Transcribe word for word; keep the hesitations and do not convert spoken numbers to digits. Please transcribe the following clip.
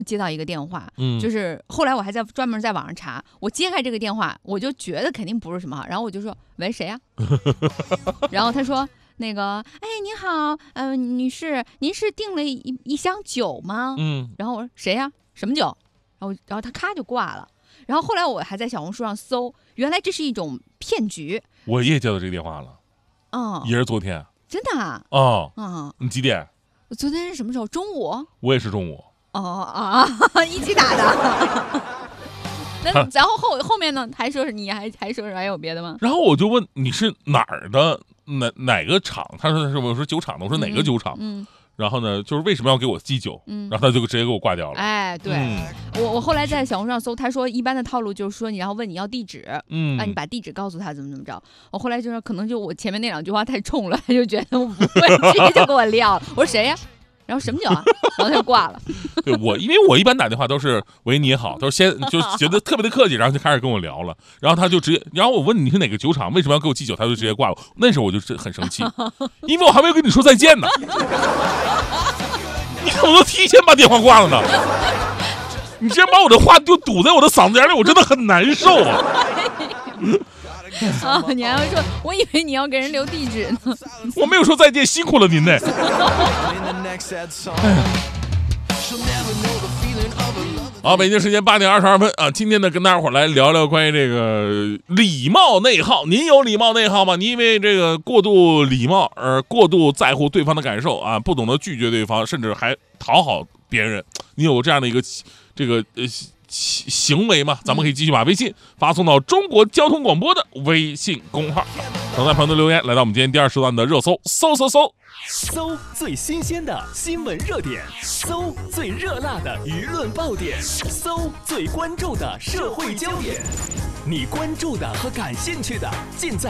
接到一个电话， 嗯， 就是后来我还在专门在网上查，我揭开这个电话，我就觉得肯定不是什么好，然后我就说喂谁呀、啊？然后他说那个哎您好，呃女士，您是订了一一箱酒吗？ 嗯， 然后我说谁呀、啊？什么酒？然后然后他咔就挂了。然后后来我还在小红书上搜，原来这是一种骗局。 我也接到这个电话了， 哦， 也是昨天。 真的啊？ 哦， 嗯， 你几点？ 我昨天是什么时候？中午？ 我也是中午。 哦啊，一起打的。那然后后后面呢？还说是你还还说是还有别的吗？ 然后我就问你是哪儿的哪哪个厂？他说他是我说酒厂的，我说哪个酒厂？ 嗯。嗯然后呢，就是为什么要给我寄酒？ 嗯， 然后他就直接给我挂掉了。 哎，对、嗯、我我后来在小红书上搜，他说一般的套路就是说你要问你要地址，嗯，啊，你把地址告诉他怎么怎么着。我后来就是可能就我前面那两句话太冲了，他就觉得我不会，直接就给我撂了。我说谁呀、啊？然后什么酒啊？然后他就挂了。 对我，因为我一般打电话都是喂你好，都是先就觉得特别的客气，然后就开始跟我聊了，然后他就直接，然后我问你是哪个酒厂，为什么要给我寄酒，他就直接挂我。那时候我就很生气，因为我还没有跟你说再见呢。你怎么能提前把电话挂了呢？你直接把我的话就堵在我的嗓子眼里，我真的很难受啊！ 啊，你还会说，我以为你要给人留地址呢。 我没有说再见，辛苦了您呢。好，北京时间八点二十二分啊，今天呢跟大家伙来聊聊关于这个礼貌内耗。您有礼貌内耗吗？你因为这个过度礼貌而过度在乎对方的感受啊，不懂得拒绝对方，甚至还讨好别人，你有这样的一个这个呃行为吗？咱们可以继续把微信发送到中国交通广播的微信公号，等待朋友的留言，来到我们今天第二时段的热搜，搜搜搜。 搜最新鲜的新闻热点，搜最热辣的舆论爆点，搜最关注的社会焦点，你关注的和感兴趣的尽在